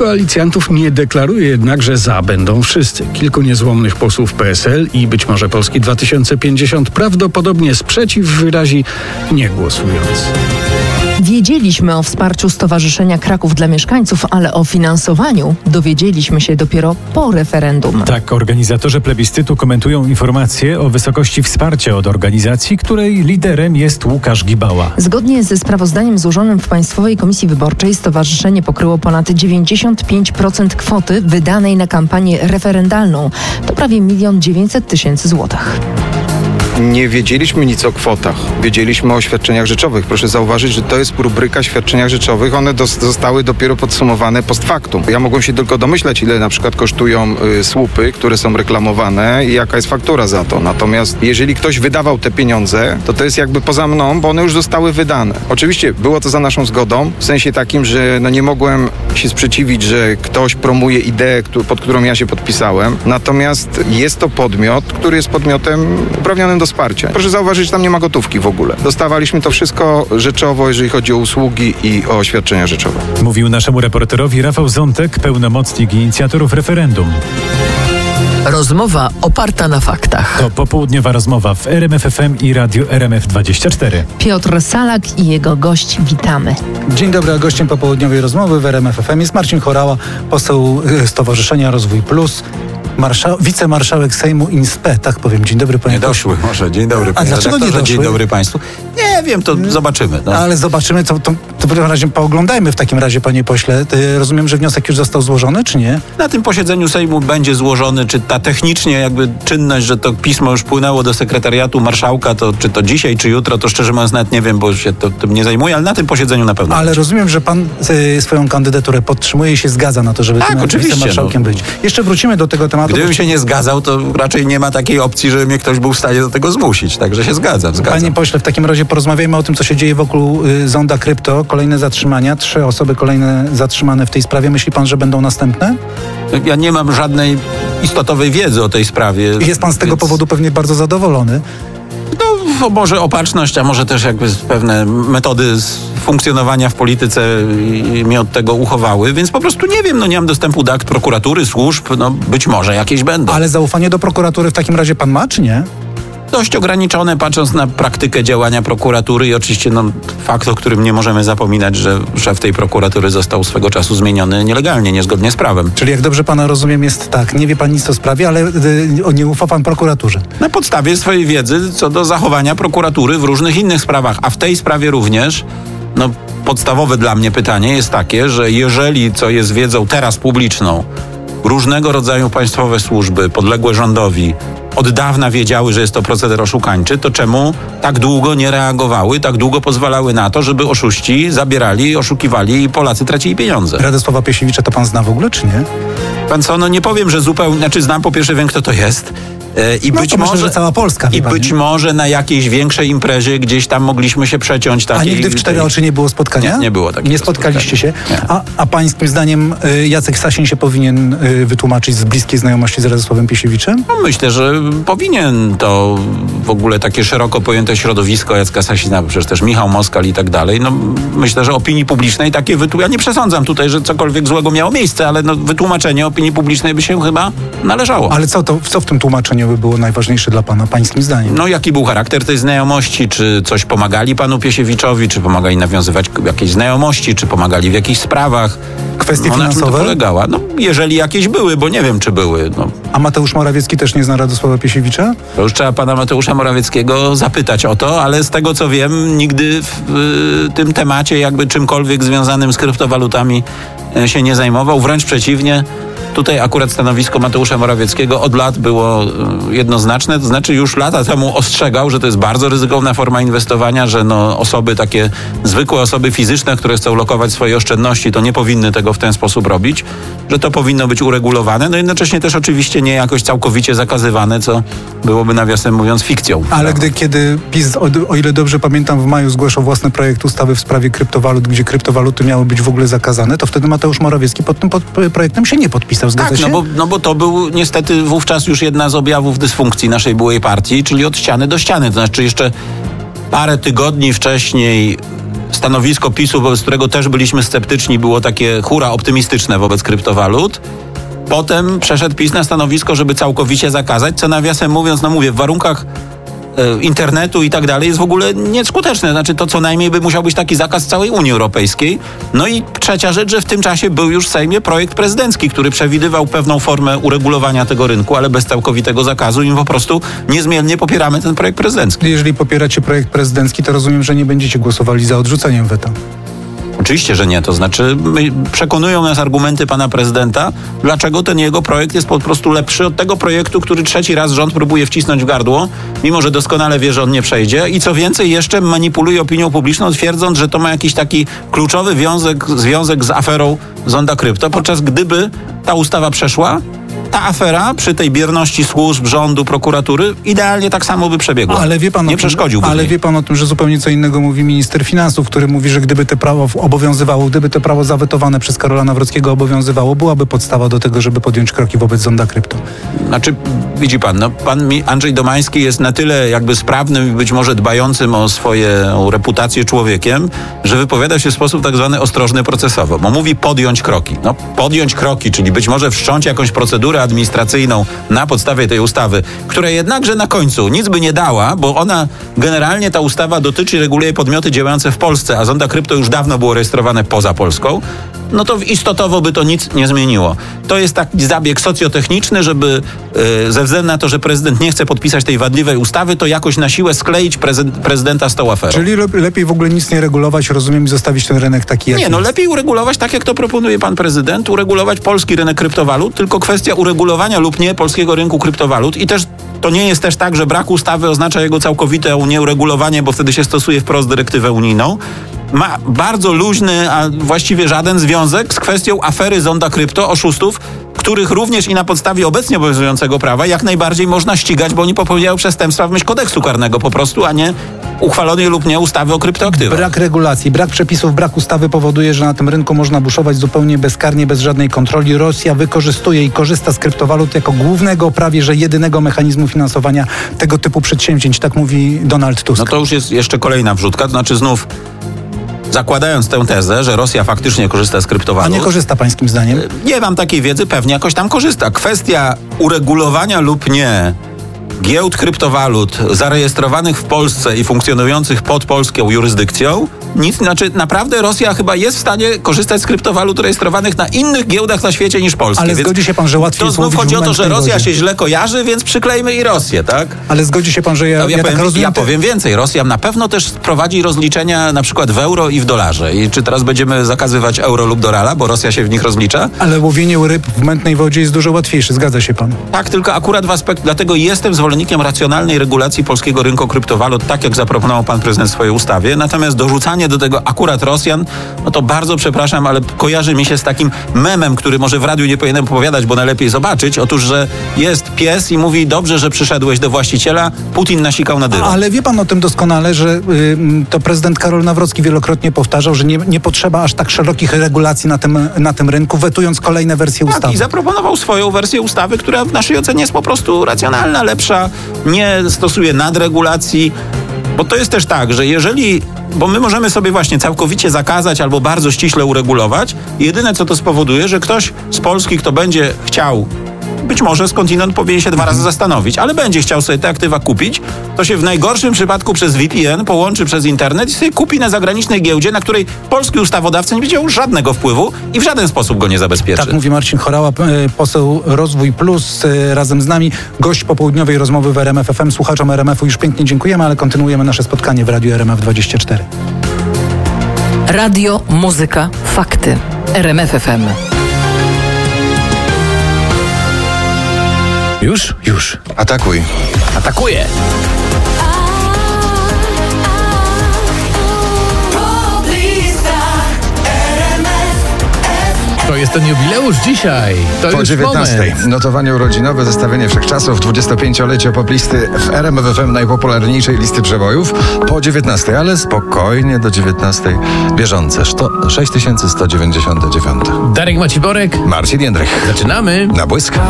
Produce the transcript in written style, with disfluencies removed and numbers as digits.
koalicjantów nie deklaruje jednak, że za będą wszyscy. Kilku niezłomnych posłów PSL i być może Polski 2050 prawdopodobnie sprzeciw wyrazi nie głosując. Wiedzieliśmy o wsparciu Stowarzyszenia Kraków dla Mieszkańców, ale o finansowaniu dowiedzieliśmy się dopiero po referendum. Tak, organizatorzy plebiscytu komentują informacje o wysokości wsparcia od organizacji, której liderem jest Łukasz Gibała. Zgodnie ze sprawozdaniem złożonym w Państwowej Komisji Wyborczej stowarzyszenie pokryło ponad 95% kwoty wydanej na kampanię referendalną. To prawie 1 900 000 złotych. Nie wiedzieliśmy nic o kwotach. Wiedzieliśmy o świadczeniach rzeczowych. Proszę zauważyć, że to jest rubryka świadczeniach rzeczowych. One zostały dopiero podsumowane post factum. Ja mogłem się tylko domyślać, ile na przykład kosztują słupy, które są reklamowane i jaka jest faktura za to. Natomiast jeżeli ktoś wydawał te pieniądze, to jest jakby poza mną, bo one już zostały wydane. Oczywiście było to za naszą zgodą, w sensie takim, że nie mogłem się sprzeciwić, że ktoś promuje ideę, pod którą ja się podpisałem. Natomiast jest to podmiot, który jest podmiotem uprawnionym do wsparcia. Proszę zauważyć, że tam nie ma gotówki w ogóle. Dostawaliśmy to wszystko rzeczowo, jeżeli chodzi o usługi i o świadczenia rzeczowe. Mówił naszemu reporterowi Rafał Zątek, pełnomocnik inicjatorów referendum. Rozmowa oparta na faktach. To popołudniowa rozmowa w RMF FM i Radio RMF24. Piotr Salak i jego gość, witamy. Dzień dobry, a gościem popołudniowej rozmowy w RMF FM jest Marcin Horała, poseł Stowarzyszenia Rozwój Plus, wicemarszałek Sejmu INSPE, tak powiem. Dzień dobry, panie Nie doszły może. Dzień dobry, panie dlaczego nie doszły? Dzień dobry państwu. Nie wiem, to zobaczymy. No. Ale zobaczymy, to w takim razie pooglądajmy w takim razie, panie pośle. Rozumiem, że wniosek już został złożony, czy nie? Na tym posiedzeniu Sejmu będzie złożony, czy ta technicznie jakby czynność, że to pismo już wpłynęło do sekretariatu marszałka, to czy to dzisiaj, czy jutro, to szczerze mówiąc nawet nie wiem, bo się tym nie zajmuję, ale na tym posiedzeniu na pewno. Ale będzie. Rozumiem, że pan swoją kandydaturę podtrzymuje i się zgadza na to, żeby tym wicemarszałkiem być. Jeszcze wrócimy do tego tematu. Gdybym się nie zgadzał, to raczej nie ma takiej opcji, żeby mnie ktoś był w stanie do tego zmusić. Także się zgadzam. Panie pośle, w takim razie porozmawiajmy o tym, co się dzieje wokół Zonda Krypto. Kolejne zatrzymania, 3 osoby kolejne zatrzymane w tej sprawie. Myśli pan, że będą następne? Ja nie mam żadnej istotowej wiedzy o tej sprawie. Jest pan z tego powodu pewnie bardzo zadowolony. No, może opatrzność, a może też jakby pewne metody funkcjonowania w polityce mnie od tego uchowały, więc po prostu nie wiem, nie mam dostępu do akt prokuratury, służb, być może jakieś będą. Ale zaufanie do prokuratury w takim razie pan ma, czy nie? Dość ograniczone, patrząc na praktykę działania prokuratury i oczywiście fakt, o którym nie możemy zapominać, że szef tej prokuratury został swego czasu zmieniony nielegalnie, niezgodnie z prawem. Czyli jak dobrze pana rozumiem, jest tak, nie wie pan nic o sprawie, ale nie ufa pan prokuraturze. Na podstawie swojej wiedzy co do zachowania prokuratury w różnych innych sprawach, a w tej sprawie również, podstawowe dla mnie pytanie jest takie, że jeżeli, co jest wiedzą teraz publiczną, różnego rodzaju państwowe służby podległe rządowi od dawna wiedziały, że jest to proceder oszukańczy, to czemu tak długo nie reagowały, tak długo pozwalały na to, żeby oszuści zabierali, oszukiwali i Polacy tracili pieniądze? Radosława Piesiewicza to pan zna w ogóle, czy nie? Pan co, nie powiem, że zupełnie, znam, po pierwsze wiem, kto to jest. I być może, myślę, że cała Polska. I być może na jakiejś większej imprezie gdzieś tam mogliśmy się przeciąć. A nigdy w 4 oczy nie było spotkania? Nie było takiego. Nie spotkaliście się? Nie. A pańskim zdaniem Jacek Sasin się powinien wytłumaczyć z bliskiej znajomości z Radosławem Piesiewiczem? Myślę, że powinien. To w ogóle takie szeroko pojęte środowisko Jacka Sasina, przecież też Michał Moskal i tak dalej. Myślę, że opinii publicznej takie ja nie przesądzam tutaj, że cokolwiek złego miało miejsce, ale wytłumaczenie opinii publicznej by się chyba należało. Ale co w tym tłumaczeniu by było najważniejsze dla pana, pańskim zdaniem? Jaki był charakter tej znajomości? Czy coś pomagali panu Piesiewiczowi? Czy pomagali nawiązywać jakieś znajomości? Czy pomagali w jakichś sprawach? Kwestie finansowe? Na czym to polegała? Jeżeli jakieś były, bo nie wiem, czy były. A Mateusz Morawiecki też nie zna Radosława Piesiewicza? To już trzeba pana Mateusza Morawieckiego zapytać o to, ale z tego, co wiem, nigdy w tym temacie jakby czymkolwiek związanym z kryptowalutami się nie zajmował. Wręcz przeciwnie. Tutaj akurat stanowisko Mateusza Morawieckiego od lat było jednoznaczne, to znaczy już lata temu ostrzegał, że to jest bardzo ryzykowna forma inwestowania, że osoby takie, zwykłe osoby fizyczne, które chcą lokować swoje oszczędności, to nie powinny tego w ten sposób robić, że to powinno być uregulowane, jednocześnie też oczywiście nie jakoś całkowicie zakazywane, co byłoby nawiasem mówiąc fikcją. Ale kiedy PiS, o ile dobrze pamiętam, w maju zgłaszał własny projekt ustawy w sprawie kryptowalut, gdzie kryptowaluty miały być w ogóle zakazane, to wtedy Mateusz Morawiecki pod tym projektem się nie podpisał. Zgadza się? Bo to był niestety wówczas już jedna z objawów dysfunkcji naszej byłej partii, czyli od ściany do ściany. To znaczy jeszcze parę tygodni wcześniej stanowisko PiS-u, wobec którego też byliśmy sceptyczni, było takie hura optymistyczne wobec kryptowalut. Potem przeszedł PiS na stanowisko, żeby całkowicie zakazać, co nawiasem mówiąc, no mówię, w warunkach internetu i tak dalej jest w ogóle nieskuteczne. Znaczy to co najmniej by musiał być taki zakaz całej Unii Europejskiej. No i trzecia rzecz, że w tym czasie był już w Sejmie projekt prezydencki, który przewidywał pewną formę uregulowania tego rynku, ale bez całkowitego zakazu i my po prostu niezmiennie popieramy ten projekt prezydencki. Jeżeli popieracie projekt prezydencki, to rozumiem, że nie będziecie głosowali za odrzuceniem weta. Oczywiście, że nie. To znaczy przekonują nas argumenty pana prezydenta, dlaczego ten jego projekt jest po prostu lepszy od tego projektu, który trzeci raz rząd próbuje wcisnąć w gardło, mimo że doskonale wie, że on nie przejdzie i co więcej jeszcze manipuluje opinią publiczną, twierdząc, że to ma jakiś taki kluczowy związek z aferą Zonda Krypto, podczas gdyby ta ustawa przeszła, ta afera przy tej bierności służb, rządu, prokuratury idealnie tak samo by przebiegła. Ale wie pan nie przeszkodziłby. Ale wie pan o tym, że zupełnie co innego mówi minister finansów, który mówi, że gdyby to prawo obowiązywało, gdyby to prawo zawetowane przez Karola Nawrockiego obowiązywało, byłaby podstawa do tego, żeby podjąć kroki wobec Zonda Krypto. Znaczy, widzi pan, no pan Andrzej Domański jest na tyle jakby sprawnym i być może dbającym o swoją reputację człowiekiem, że wypowiada się w sposób tak zwany ostrożny procesowo, bo mówi podjąć kroki. No podjąć kroki, czyli być może wszcząć jakąś procedurę administracyjną na podstawie tej ustawy, która jednakże na końcu nic by nie dała, bo ona generalnie ta ustawa dotyczy, reguluje podmioty działające w Polsce, a Zonda Krypto już dawno było rejestrowane poza Polską, no to istotowo by to nic nie zmieniło. To jest taki zabieg socjotechniczny, żeby ze względu na to, że prezydent nie chce podpisać tej wadliwej ustawy, to jakoś na siłę skleić prezydenta z tą aferą. Czyli lepiej w ogóle nic nie regulować, rozumiem, i zostawić ten rynek taki, jak nie, no jest. Lepiej uregulować tak, jak to proponuje pan prezydent, uregulować polski rynek kryptowalut, tylko kwestia uregulowania lub nie polskiego rynku kryptowalut i też to nie jest też tak, że brak ustawy oznacza jego całkowite nieuregulowanie, bo wtedy się stosuje wprost dyrektywę unijną. Ma bardzo luźny, a właściwie żaden związek z kwestią afery Zonda Krypto, oszustów, których również i na podstawie obecnie obowiązującego prawa jak najbardziej można ścigać, bo oni popełniają przestępstwa w myśl kodeksu karnego po prostu, a nie uchwalonej lub nie ustawy o kryptoaktywach. Brak regulacji, brak przepisów, brak ustawy powoduje, że na tym rynku można buszować zupełnie bezkarnie, bez żadnej kontroli. Rosja wykorzystuje i korzysta z kryptowalut jako głównego, prawie że jedynego mechanizmu finansowania tego typu przedsięwzięć, tak mówi Donald Tusk. No to już jest jeszcze kolejna wrzutka, to znaczy znów zakładając tę tezę, że Rosja faktycznie korzysta z kryptowalut. A nie korzysta pańskim zdaniem? Nie mam takiej wiedzy, pewnie jakoś tam korzysta. Kwestia uregulowania lub nie giełd kryptowalut zarejestrowanych w Polsce i funkcjonujących pod polską jurysdykcją, nic, znaczy naprawdę Rosja chyba jest w stanie korzystać z kryptowalut rejestrowanych na innych giełdach na świecie niż Polskie. Ale zgodzi się pan, że łatwiej to znów chodzi o to, że Rosja się źle kojarzy, więc przyklejmy i Rosję, tak? Ale zgodzi się pan, że ja powiem więcej. Rosja na pewno też prowadzi rozliczenia na przykład w euro i w dolarze. I czy teraz będziemy zakazywać euro lub dorala, bo Rosja się w nich rozlicza? Ale łowienie ryb w mętnej wodzie jest dużo łatwiejsze, zgadza się pan? Tak, tylko akurat w aspekcie, dlatego jestem zwolennikiem racjonalnej regulacji polskiego rynku kryptowalut, tak jak zaproponował pan prezydent w swojej ustawie. Natomiast dorzucanie do tego akurat Rosjan, no to bardzo przepraszam, ale kojarzy mi się z takim memem, który może w radiu nie powinienem opowiadać, bo najlepiej zobaczyć. Otóż, że jest pies i mówi, dobrze, że przyszedłeś do właściciela, Putin nasikał na dywan. Ale wie pan o tym doskonale, że to prezydent Karol Nawrocki wielokrotnie powtarzał, że nie potrzeba aż tak szerokich regulacji na tym rynku, wetując kolejne wersje ustawy. Tak, i zaproponował swoją wersję ustawy, która w naszej ocenie jest po prostu racjonalna, lepsza, nie stosuje nadregulacji, bo to jest też tak, że bo my możemy sobie właśnie całkowicie zakazać albo bardzo ściśle uregulować. Jedyne, co to spowoduje, że ktoś z Polski, kto będzie chciał, być może skądinąd powinien się 2 razy zastanowić, ale będzie chciał sobie te aktywa kupić, to się w najgorszym przypadku przez VPN połączy przez internet i sobie kupi na zagranicznej giełdzie, na której polski ustawodawca nie będzie miał żadnego wpływu i w żaden sposób go nie zabezpieczy. Tak mówi Marcin Chorała, poseł Rozwój Plus, razem z nami, gość popołudniowej rozmowy w RMF FM. Słuchaczom RMF-u już pięknie dziękujemy, ale kontynuujemy nasze spotkanie w Radiu RMF24. Radio, muzyka, fakty. RMF FM. Już. Atakuj. Atakuję. To jest ten jubileusz dzisiaj. To po już 19. Moment. Notowanie urodzinowe, zestawienie wszechczasów, 25-lecie poplisty w RMF FM, najpopularniejszej listy przebojów. Po 19, ale spokojnie do 19. Bieżące 6199. Darek Maciborek. Marcin Jędrych. Zaczynamy. Na błysk.